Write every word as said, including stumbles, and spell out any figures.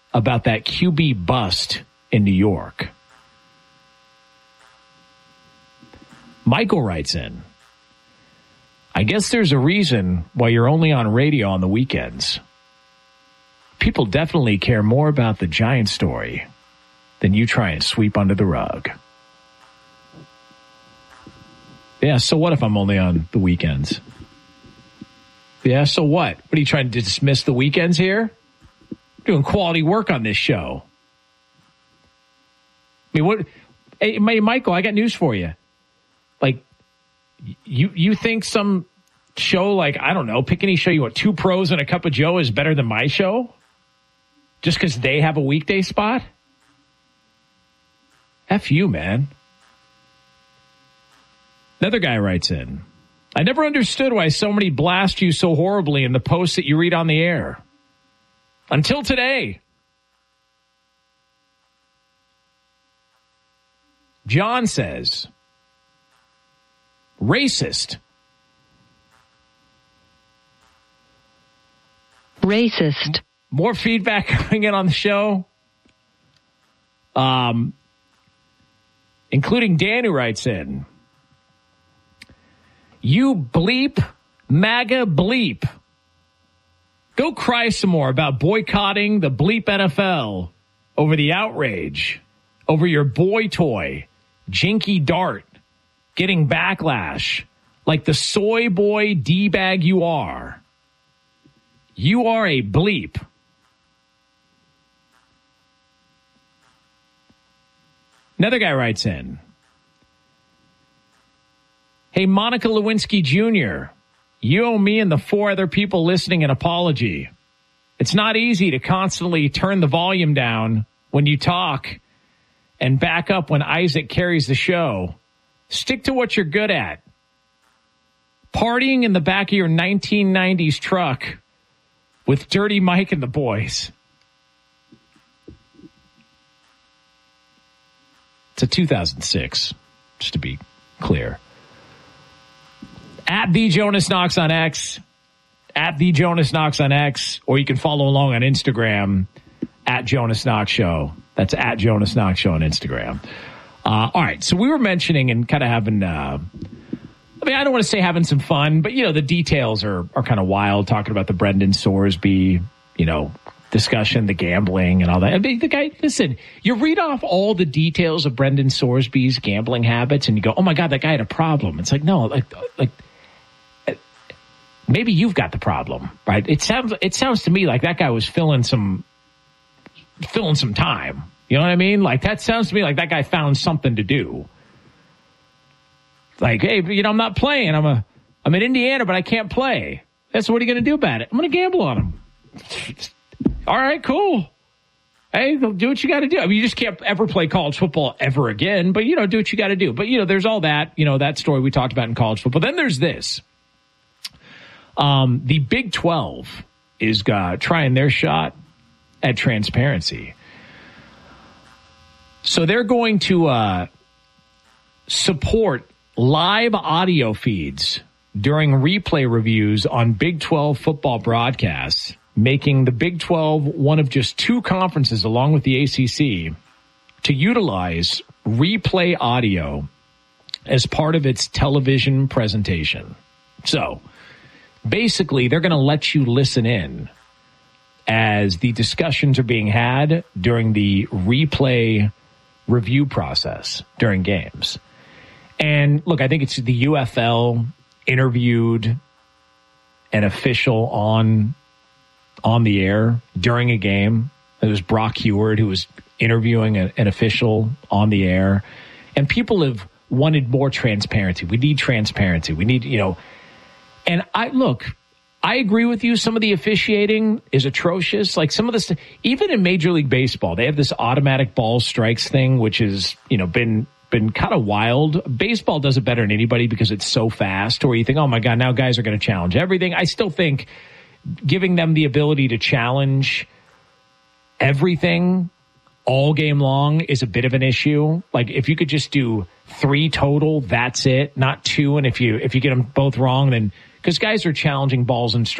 about that Q B bust in New York. Michael writes in, I guess there's a reason why you're only on radio on the weekends. People definitely care more about the Giant story than you try and sweep under the rug. Yeah, so what if I'm only on the weekends? Yeah, so what? What are you trying to dismiss the weekends here? Doing quality work on this show. I mean, what? Hey, Michael, I got news for you. Like, you you think some show like, I don't know, pick any show you want, Two Pros and a Cup of Joe is better than my show? Just because they have a weekday spot? F you, man. Another guy writes in, I never understood why so many blast you so horribly in the posts that you read on the air. Until today. John says, racist. Racist. More feedback coming in on the show. Um, including Dan, who writes in, you bleep, MAGA bleep. Go cry some more about boycotting the bleep N F L over the outrage, over your boy toy, Jinky Dart, getting backlash like the soy boy D-bag you are. You are a bleep. Another guy writes in, hey, Monica Lewinsky Junior, you owe me and the four other people listening an apology. It's not easy to constantly turn the volume down when you talk and back up when Isaac carries the show. Stick to what you're good at. Partying in the back of your nineteen nineties truck with Dirty Mike and the boys. It's a two thousand six, just to be clear. At the Jonas Knox on X, at the Jonas Knox on X, or you can follow along on Instagram at Jonas Knox Show. That's at Jonas Knox Show on Instagram. Uh, all right, so we were mentioning and kind of having, uh, I mean, I don't want to say having some fun, but, you know, the details are, are kind of wild, talking about the Brendan Sorsby, you know, discussion, the gambling and all that. I mean, the guy, listen, you read off all the details of Brendan Sorsby's gambling habits and you go, oh, my God, that guy had a problem. It's like, no, like, like, maybe you've got the problem, right? It sounds it sounds to me like that guy was filling some filling some time. You know what I mean? Like that sounds to me like that guy found something to do. Like, hey, you know, I'm not playing. I'm a I'm in Indiana, but I can't play. That's what are you going to do about it? I'm going to gamble on him. All right, cool. Hey, do what you got to do. I mean, you just can't ever play college football ever again, but you know, do what you got to do. But you know, there's all that, you know, that story we talked about in college football. Then there's this. Um, the Big twelve is uh, trying their shot at transparency. So they're going to uh, support live audio feeds during replay reviews on Big twelve football broadcasts, making the Big twelve one of just two conferences, along with the A C C, to utilize replay audio as part of its television presentation. So basically, they're going to let you listen in as the discussions are being had during the replay review process during games. And look, I think it's the U F L interviewed an official on on the air during a game. It was Brock Heward who was interviewing a, an official on the air. And people have wanted more transparency. We need transparency. We need, you know, and I look, I agree with you. Some of the officiating is atrocious. Like some of the, even in Major League Baseball, they have this automatic ball strikes thing, which has, you know, been, been kind of wild. Baseball does it better than anybody because it's so fast, or you think, oh my God, now guys are going to challenge everything. I still think giving them the ability to challenge everything all game long is a bit of an issue. Like if you could just do three total, that's it, not two. And if you, if you get them both wrong, then, because guys are challenging balls and strikes